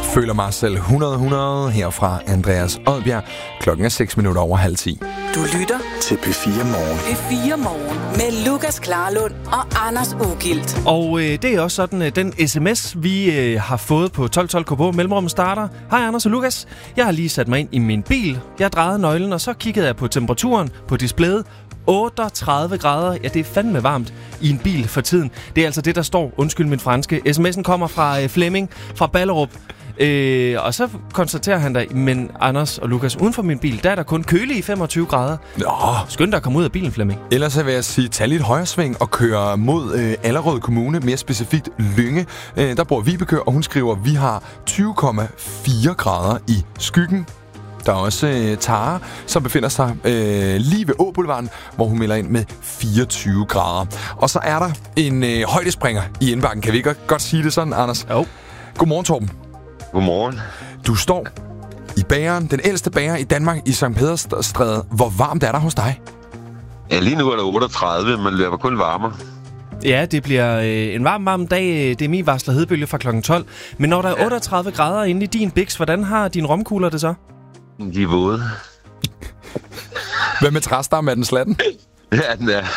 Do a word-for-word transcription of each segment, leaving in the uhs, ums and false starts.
Føler mig selv hundrede hundrede herfra Andreas Odbjerg. Klokken er seks minutter over halv ti. Du lytter til P fire Morgen. P fire Morgen med Lukas Klarlund og Anders Ugilt. Og øh, det er også sådan, øh, den sms, vi øh, har fået på tolv tolv K P mellemrum starter. Hej Anders og Lukas. Jeg har lige sat mig ind i min bil. Jeg drejede nøglen, og så kiggede jeg på temperaturen på displayet. otteogtredive grader. Ja, det er fandme varmt i en bil for tiden. Det er altså det, der står. Undskyld min franske. sms'en kommer fra øh, Flemming fra Ballerup. Øh, og så konstaterer han der, men Anders og Lukas, uden for min bil, der er der kun køle i femogtyve grader. Nå. Skynd dig at komme ud af bilen, Flemming. Ellers så vil jeg sige, tag lidt højresving og køre mod øh, Allerød Kommune, mere specifikt Lynge. Øh, der bor Vibeke, og hun skriver, vi har tyve komma fire grader i skyggen. Der er også øh, Tara, som befinder sig øh, lige ved Åboulevarden, hvor hun melder ind med fireogtyve grader. Og så er der en øh, højdespringer i indbakken. Kan vi ikke godt sige det sådan, Anders? Jo. Godmorgen, Torben. Godmorgen. Du står i bageren, den ældste bager i Danmark, i Sankt Pederstræde. Hvor varmt er der hos dig? Ja, lige nu er der otteogtredive, men det løber kun varmere. Ja, det bliver øh, en varm, varm dag. Det er min varsler hedebølge fra klokken tolv. Men når der er otteogtredive grader inde i din biks, hvordan har dine romkugler det så? De er våde. Hvad med træstammen? Er den slatten? Ja, den er.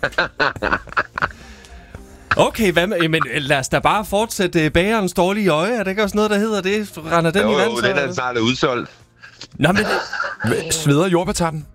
Okay, hvad med, jamen, lad os da bare fortsætte bagerens dårlige øje. Er det ikke også noget, der hedder det? Render den jo, i vand? Jo, den er snart udsolgt. Nå, men... Sveder jordbærtarten?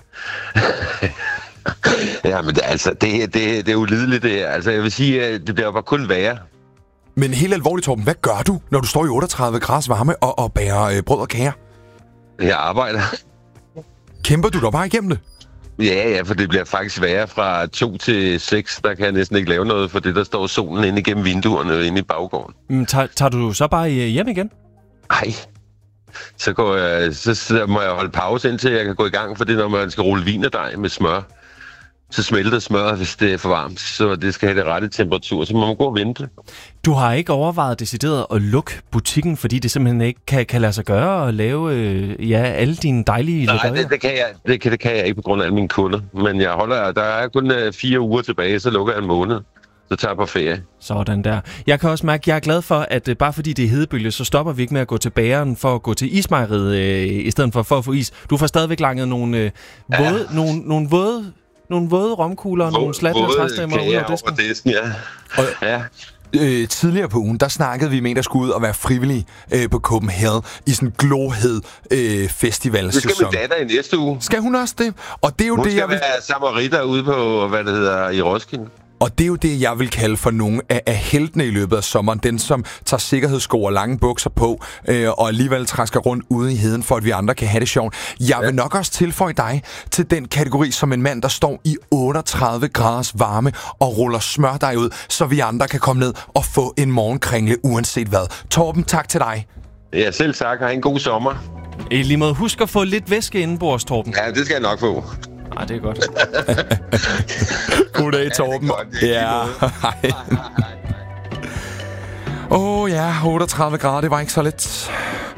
Ja, men det, altså, det, det, det er ulideligt, det her. Altså, jeg vil sige, det bliver bare kun værre. Men helt alvorligt, Torben, hvad gør du, når du står i otteogtredive graders varme og, og bager øh, brød og kager? Jeg arbejder. Kæmper du dig bare igennem det? Ja, ja, for det bliver faktisk værre fra to til seks. Der kan jeg næsten ikke lave noget, for det der står solen inde igennem vinduerne inde i baggården. Men tager, tager du så bare hjem igen? Nej. Så, går jeg, så, så må jeg holde pause, indtil jeg kan gå i gang, for det når man skal rulle vinerdej med smør. Så smelter smør, hvis det er for varmt, så det skal have det rette temperatur, så man må gå og vente. Du har ikke overvejet decideret at lukke butikken, fordi det simpelthen ikke kan, kan lade sig gøre at lave øh, ja, alle dine dejlige Nej, lækkerier? det, det, kan jeg, det, kan, det kan jeg ikke på grund af alle mine kunder. Men jeg holder, der er kun øh, fire uger tilbage, så lukker jeg en måned. Så tager jeg på ferie. Sådan der. Jeg kan også mærke, at jeg er glad for, at øh, bare fordi det er hedebølge, så stopper vi ikke med at gå til bageren for at gå til ismejeriet, øh, i stedet for, for at få is. Du får stadigvæk langet nogle øh, våde, ja. nogle, nogle våde Nogle våde romkugler og nogle slattende træstemmer ud af disken. disken, ja. Og, ja. Øh, tidligere på ugen, der snakkede vi med en, der skulle ud og være frivillig øh, på Copenhagen i sådan en glohed øh, festivalsæson. Det skal min datter i næste uge. Skal hun også det? Og det er jo hun det, skal jeg vil... være samaritter ude på, hvad det hedder, i Roskilde. Og det er jo det, jeg vil kalde for nogle af, af heltene i løbet af sommeren. Den, som tager sikkerhedssko og lange bukser på, øh, og alligevel træsker rundt ude i heden, for at vi andre kan have det sjovt. Jeg ja. vil nok også tilføje dig til den kategori som en mand, der står i otteogtredive graders varme og ruller smørdej ud, så vi andre kan komme ned og få en morgenkringle uanset hvad. Torben, tak til dig. Ja, selv tak. Ha' en god sommer. I lige måde, husk at få lidt væske indenbords, Torben. Ja, det skal jeg nok få. Nej, det er godt. Goddag, Torben. Ja, hej. Åh ja, otteogtredive grader, det var ikke så let.